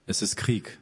Es ist Krieg.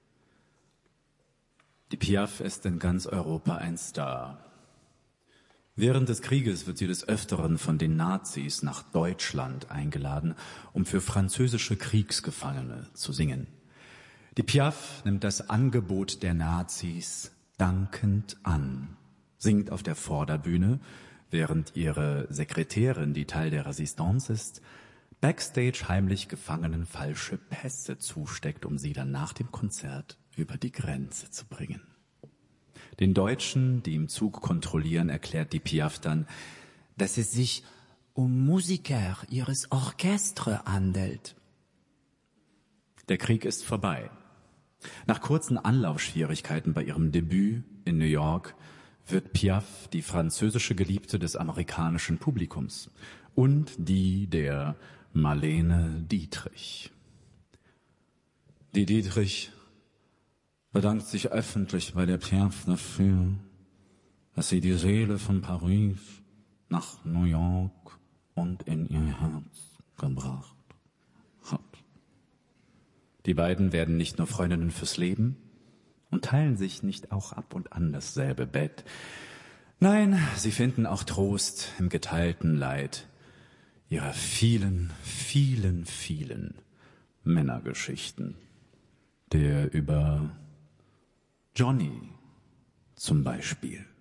Die Piaf ist in ganz Europa ein Star. Während des Krieges wird sie des Öfteren von den Nazis nach Deutschland eingeladen, um für französische Kriegsgefangene zu singen. Die Piaf nimmt das Angebot der Nazis dankend an, singt auf der Vorderbühne, während ihre Sekretärin, die Teil der Resistance ist, backstage heimlich Gefangenen falsche Pässe zusteckt, um sie dann nach dem Konzert über die Grenze zu bringen. Den Deutschen, die im Zug kontrollieren, erklärt die Piaf dann, dass es sich um Musiker ihres Orchestres handelt. Der Krieg ist vorbei. Nach kurzen Anlaufschwierigkeiten bei ihrem Debüt in New York wird Piaf die französische Geliebte des amerikanischen Publikums und die der Marlene Dietrich. Die Dietrich bedankt sich öffentlich bei der Piaf dafür, dass sie die Seele von Paris nach New York und in ihr Herz gebracht hat. Die beiden werden nicht nur Freundinnen fürs Leben und teilen sich nicht auch ab und an dasselbe Bett. Nein, sie finden auch Trost im geteilten Leid ihrer vielen, vielen, vielen Männergeschichten. Der über Johnny zum Beispiel.